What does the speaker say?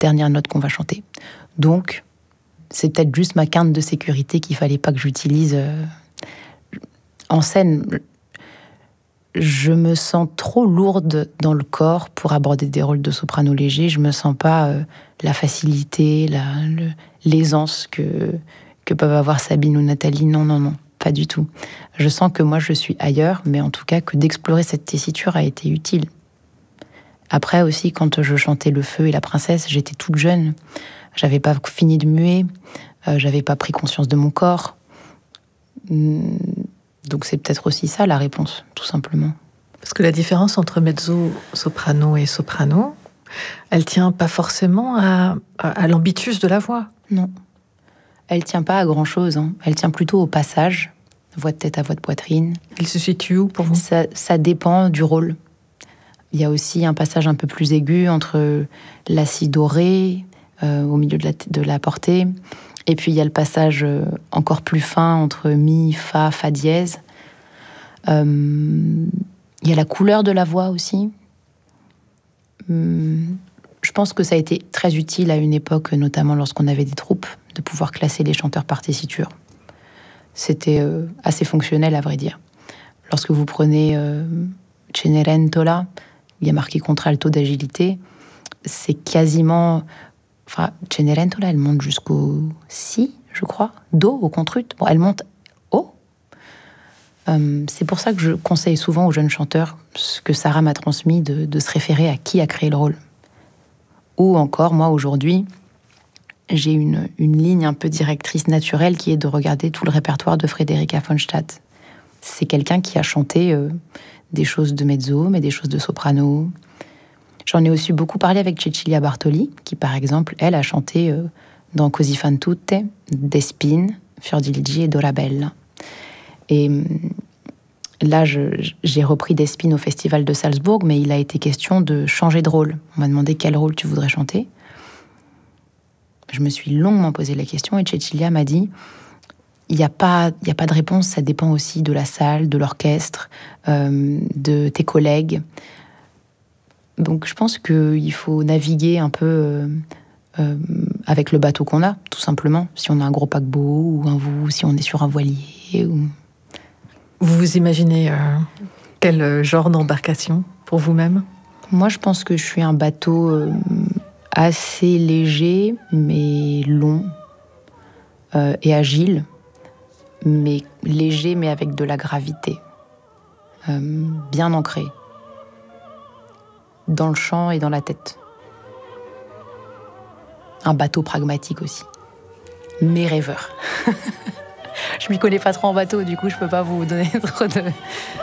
dernière note qu'on va chanter. Donc, c'est peut-être juste ma quinte de sécurité qu'il fallait pas que j'utilise en scène. Je me sens trop lourde dans le corps pour aborder des rôles de soprano léger. Je me sens pas la facilité, l'aisance que peuvent avoir Sabine ou Nathalie. Non, pas du tout. Je sens que moi, je suis ailleurs, mais en tout cas, que d'explorer cette tessiture a été utile. Après aussi, quand je chantais Le Feu et la Princesse, j'étais toute jeune. J'avais pas fini de muer, j'avais pas pris conscience de mon corps. Donc c'est peut-être aussi ça la réponse, tout simplement. Parce que la différence entre mezzo-soprano et soprano, elle tient pas forcément à l'ambitus de la voix. Non. Elle tient pas à grand-chose. Elle tient plutôt au passage, voix de tête à voix de poitrine. Il se situe où pour vous ? Ça dépend du rôle. Il y a aussi un passage un peu plus aigu entre la si dorée, au milieu de la portée. Et puis il y a le passage encore plus fin entre mi, fa, fa dièse. Il y a la couleur de la voix aussi. Je pense que ça a été très utile à une époque, notamment lorsqu'on avait des troupes, de pouvoir classer les chanteurs par tessiture. C'était assez fonctionnel, à vrai dire. Lorsque vous prenez Cenerentola, il y a marqué contralto d'agilité, c'est quasiment... Enfin, Cenerentola, elle monte jusqu'au si, je crois. Do, au contrut. Bon, elle monte haut. C'est pour ça que je conseille souvent aux jeunes chanteurs, ce que Sarah m'a transmis, de se référer à qui a créé le rôle. Ou encore, moi, aujourd'hui, j'ai une ligne un peu directrice naturelle qui est de regarder tout le répertoire de Frederica von Stade. C'est quelqu'un qui a chanté des choses de mezzo, mais des choses de soprano. J'en ai aussi beaucoup parlé avec Cecilia Bartoli, qui, par exemple, elle a chanté dans Così fan tutte, Despines, Fiordiligi et Dorabella. Et là, j'ai repris Despines au Festival de Salzbourg, mais il a été question de changer de rôle. On m'a demandé quel rôle tu voudrais chanter. Je me suis longuement posé la question et Cecilia m'a dit il n'y a pas de réponse, ça dépend aussi de la salle, de l'orchestre, de tes collègues. Donc je pense qu'il faut naviguer un peu avec le bateau qu'on a, tout simplement. Si on a un gros paquebot, ou si on est sur un voilier. Vous vous imaginez quel genre d'embarcation pour vous-même ? Moi, je pense que je suis un bateau assez léger, mais long et agile. Mais léger, mais avec de la gravité. Bien ancré. Dans le chant et dans la tête. Un bateau pragmatique aussi. Mais rêveur. Je m'y connais pas trop en bateau, du coup je peux pas vous donner trop de...